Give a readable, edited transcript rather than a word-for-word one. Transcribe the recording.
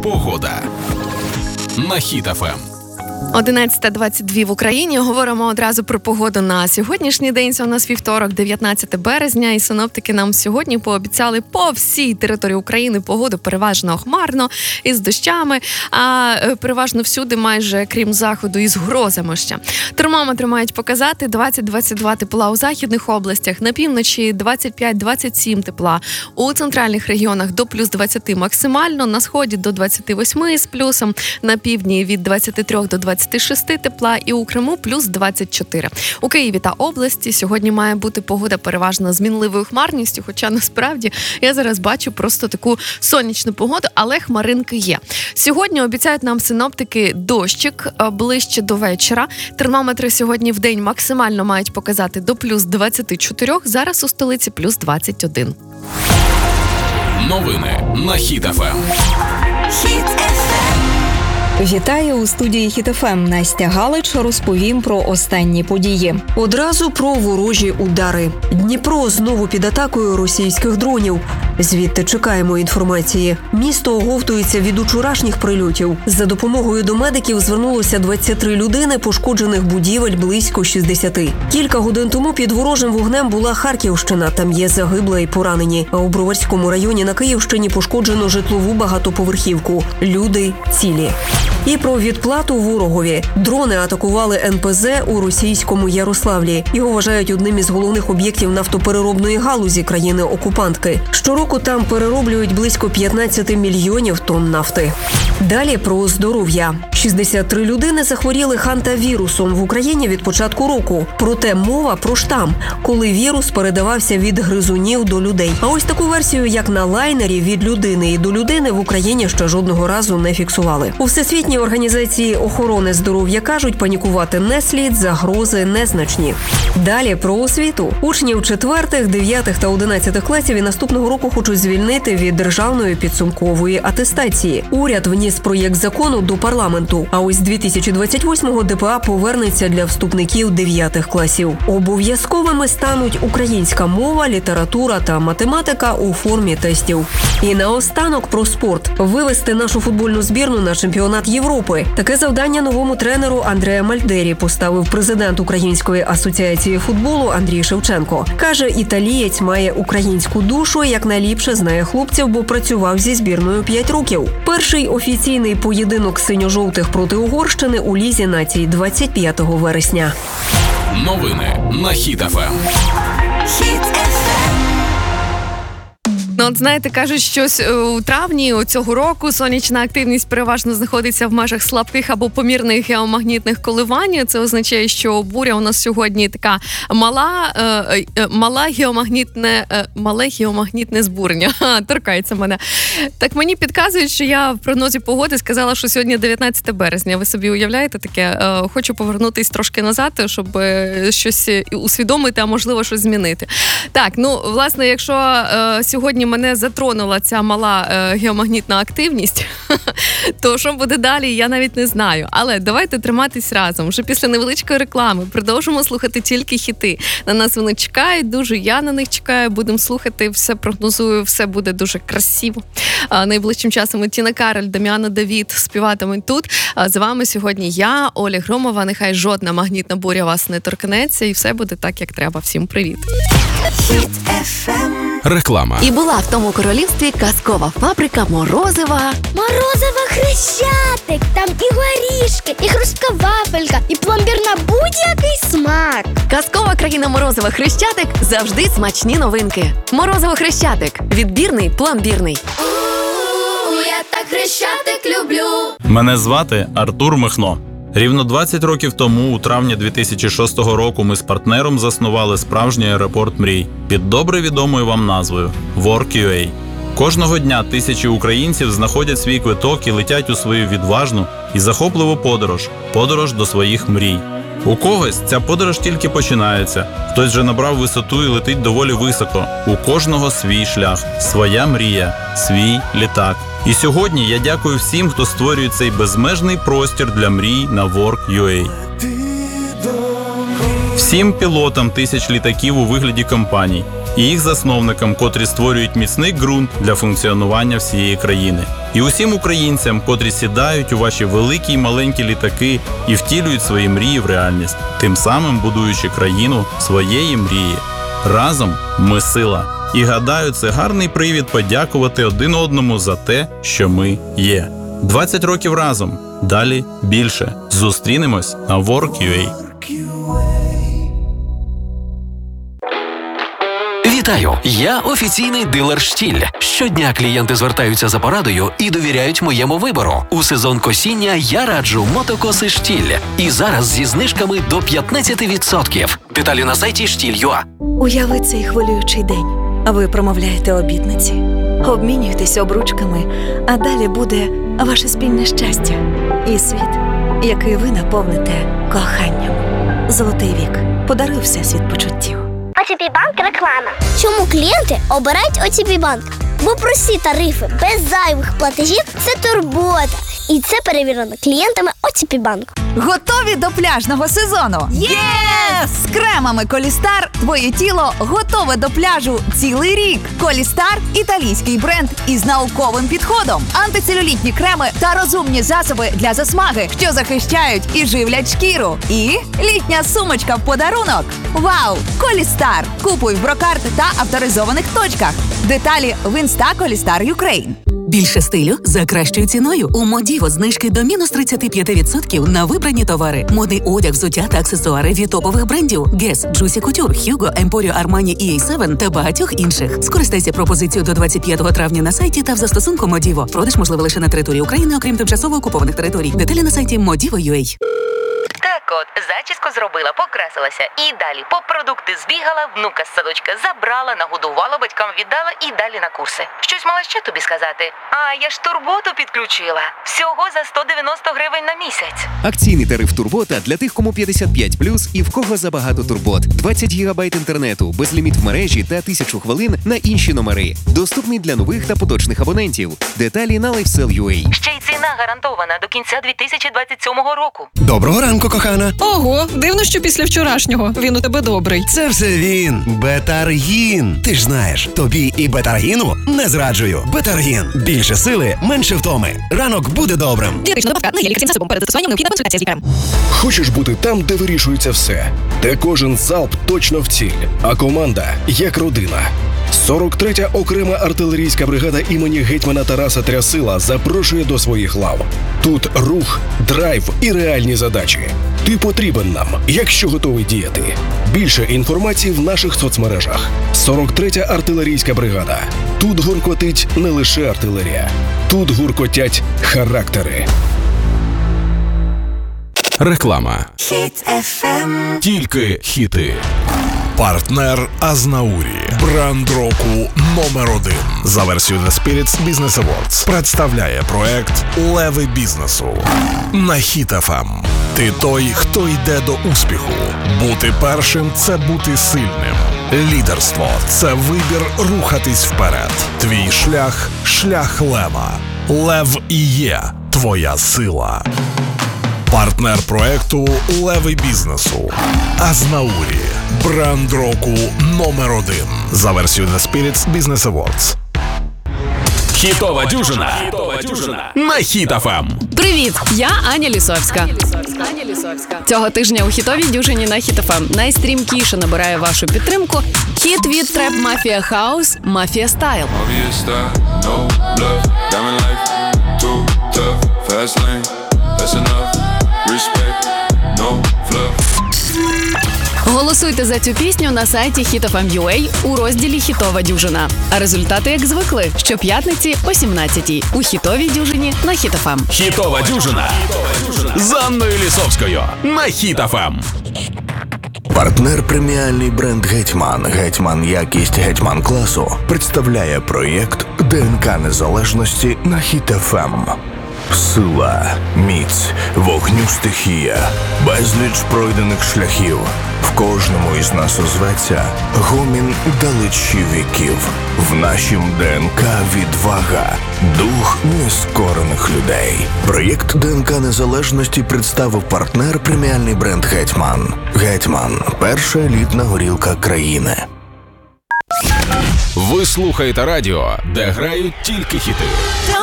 Погода на Хіт ФМ. 11:22 в Україні. Говоримо одразу про погоду на сьогоднішній день. Це у нас вівторок, 19 березня. І синоптики нам сьогодні пообіцяли по всій території України погоду переважно хмарно, із дощами, а переважно всюди, майже крім заходу, із грозами ще. Термометри мають показати 20-22 тепла у західних областях, на півночі 25-27 тепла, у центральних регіонах до плюс 20 максимально, на сході до 28 з плюсом, на півдні від 23 до 26 тепла і у Криму плюс 24. У Києві та області сьогодні має бути погода переважно з мінливою хмарністю, хоча насправді я зараз бачу просто таку сонячну погоду, але хмаринки є. Сьогодні обіцяють нам синоптики дощик ближче до вечора. Термометри сьогодні в день максимально мають показати до плюс 24, зараз у столиці плюс 21. Новини на Хіт ФМ. Вітаю у студії Хіт ФМ. Настя Галич розповім про останні події. Одразу про ворожі удари. Дніпро знову під атакою російських дронів. Звідти чекаємо інформації. Місто оговтується від учорашніх прильотів. За допомогою до медиків звернулося 23 людини, пошкоджених будівель близько 60. Кілька годин тому під ворожим вогнем була Харківщина. Там є загибла і поранені. А у Броварському районі на Київщині пошкоджено житлову багатоповерхівку. Люди цілі. І про відплату ворогові. Дрони атакували НПЗ у російському Ярославлі. Його вважають одним із головних об'єктів нафтопереробної галузі країни-окупантки. Щороку там перероблюють близько 15 мільйонів тонн нафти. Далі про здоров'я. 63 людини захворіли хантавірусом в Україні від початку року. Проте мова про штам, коли вірус передавався від гризунів до людей. А ось таку версію, як на лайнері, від людини і до людини в Україні ще жодного разу не фіксували. У Всесвітній організації охорони здоров'я кажуть, панікувати не слід, загрози незначні. Далі про освіту. Учнів 4, 9 та 11 класів і наступного року хочуть звільнити від державної підсумкової атестації. Уряд вніс проєкт закону до парламенту. А ось з 2028-го ДПА повернеться для вступників 9 класів. Обов'язковими стануть українська мова, література та математика у формі тестів. І наостанок про спорт. Вивести нашу футбольну збірну на чемпіонат Європи. Таке завдання новому тренеру Андреа Мальдері поставив президент Української асоціації футболу Андрій Шевченко. Каже, італієць має українську душу і якнайліпше знає хлопців, бо працював зі збірною 5 років. Перший офіційний поєдинок синьо-жовтих проти Угорщини у Лізі націй 25 вересня. Новини на Хіт ФМ. Ну, от знаєте, кажуть, що у травні цього року сонячна активність переважно знаходиться в межах слабких або помірних геомагнітних коливань. Це означає, що буря у нас сьогодні така мале геомагнітне збурення. Торкається мене. Так мені підказують, що я в прогнозі погоди сказала, що сьогодні 19 березня. Ви собі уявляєте таке? Хочу повернутись трошки назад, щоб щось усвідомити, а можливо щось змінити. Так, ну, власне, якщо сьогодні мене затронула ця мала геомагнітна активність, то що буде далі, я навіть не знаю. Але давайте триматись разом. Вже після невеличкої реклами продовжимо слухати тільки хіти. На нас вони чекають дуже, я на них чекаю. Будемо слухати, все прогнозую, все буде дуже красиво. Найближчим часом Тіна Кароль, Дам'яна Давід співатимуть тут. З вами сьогодні я, Оля Громова. Нехай жодна магнітна буря вас не торкнеться і все буде так, як треба. Всім привіт. Реклама. І була в тому королівстві казкова фабрика морозива. Морозиво Хрещатик, там і горішки, і хрустка вафелька, і пломбір на будь-який смак. Казкова країна морозива Хрещатик – завжди смачні новинки. Морозиво Хрещатик – відбірний, пломбірний. Я так Хрещатик люблю. Мене звати Артур Михно. Рівно 20 років тому, у травні 2006 року, ми з партнером заснували справжній аеропорт мрій під добре відомою вам назвою Work.ua. Кожного дня тисячі українців знаходять свій квиток і летять у свою відважну і захопливу подорож до своїх мрій. У когось ця подорож тільки починається, хтось вже набрав висоту і летить доволі високо. У кожного свій шлях, своя мрія, свій літак. І сьогодні я дякую всім, хто створює цей безмежний простір для мрій на Work.ua. Всім пілотам тисяч літаків у вигляді компаній, і їх засновникам, котрі створюють міцний ґрунт для функціонування всієї країни. І усім українцям, котрі сідають у ваші великі й маленькі літаки і втілюють свої мрії в реальність, тим самим будуючи країну своєї мрії. Разом ми сила. І гадаю, це гарний привід подякувати один одному за те, що ми є. 20 років разом. Далі більше. Зустрінемось на Work.ua. Вітаю! Я офіційний дилер «Штіль». Щодня клієнти звертаються за порадою і довіряють моєму вибору. У сезон косіння я раджу мотокоси «Штіль». І зараз зі знижками до 15%. Деталі на сайті «Штіль.ua». Уяви цей хвилюючий день. Ви промовляєте обітниці, обмінюєтесь обручками, а далі буде ваше спільне щастя і світ, який ви наповните коханням. Золотий вік. Подаруй всесвіт почуттів. ОТП Банк реклама. Чому клієнти обирають ОТП Банк? Бо прості тарифи без зайвих платежів – це турбота. І це перевірено клієнтами ОТП Банк. Готові до пляжного сезону? Єс! З кремами Колістар твоє тіло готове до пляжу цілий рік. Колістар – італійський бренд із науковим підходом. Антицелюлітні креми та розумні засоби для засмаги, що захищають і живлять шкіру. І літня сумочка в подарунок. Вау! Колістар! Купуй в Брокарт та авторизованих точках. Деталі в Інста Колістар Юкрейн. Більше стилю за кращою ціною. У Модіво знижки до мінус 35% на вибрані товари. Модний одяг, взуття та аксесуари від топових брендів Guess, Juicy Couture, Hugo, Emporio Armani EA7 та багатьох інших. Скористайся пропозицією до 25 травня на сайті та в застосунку Модіво. Продаж можливий лише на території України, окрім тимчасово окупованих територій. Деталі на сайті Modivo.ua. Так от, зачіску зробила, покрасилася і далі по продукти збігала, внука з садочка забрала, нагодувала, батькам віддала і далі на курси. Щось мала ще тобі сказати? А, я ж турботу підключила. Всього за 190 гривень на місяць. Акційний тариф «Турбота» для тих, кому 55+, і в кого забагато турбот. 20 гігабайт інтернету, безліміт в мережі та 1000 хвилин на інші номери. Доступний для нових та поточних абонентів. Деталі на LifeSell.ua. Ще й ціна гарантована до кінця 2027 року. Доброго ранку, кохана. Ого, дивно, що після вчорашнього. Він у тебе добрий. Це все він. Бетаргін. Ти ж знаєш, тобі і Бетаргіну не зраджую. Бетаргін. Більше сили, менше втоми. Ранок буде добрим. Дієтична добавка не є лікарським засобом. Перед застосуванням необхідна консультація з лікарем. Хочеш бути там, де вирішується все. Де кожен залп точно в ціль. А команда як родина. 43-я окрема артилерійська бригада імені гетьмана Тараса Трясила запрошує до своїх лав. Тут рух, драйв і реальні задачі. Ти потрібен нам, якщо готовий діяти. Більше інформації в наших соцмережах. 43-я артилерійська бригада. Тут гуркотить не лише артилерія. Тут гуркотять характери. Реклама. Хіт FM. Тільки хіти. Партнер Азнаурі. Бренд року номер 1. За версією The Spirits Business Awards представляє проект «Леви бізнесу» на Хіт FM. Ти той, хто йде до успіху. Бути першим – це бути сильним. Лідерство – це вибір рухатись вперед. Твій шлях – шлях лева. Лев і є твоя сила. Партнер проекту «Леви бізнесу» Азнаурі. Бренд року номер 1. За версією The Spirits Business Awards. Хітова дюжина на Хіт FM. Привіт, я Аня Лісовська. Цього тижня у хітовій дюжині на Хіт FM найстрімкіше набирає вашу підтримку хіт від треп Mafia House «Mafia Style». Голосуйте за цю пісню на сайті HitFM.ua у розділі «Хітова дюжина». А результати, як звикли, щоп'ятниці о 17-й у хітовій дюжині на Хіт FM. Хітова дюжина з Анною Лісовською на Хіт FM. Партнер преміальний бренд «Гетьман». «Гетьман» якість «Гетьман» класу представляє проєкт ДНК незалежності на Хіт FM. Сила, міць, вогню стихія, безліч пройдених шляхів. В кожному із нас озветься гомін далечі віків. В нашім ДНК відвага, дух нескорених людей. Проєкт ДНК незалежності представив партнер преміальний бренд «Гетьман». «Гетьман» – перша елітна горілка країни. Ви слухаєте радіо, де грають тільки хіти.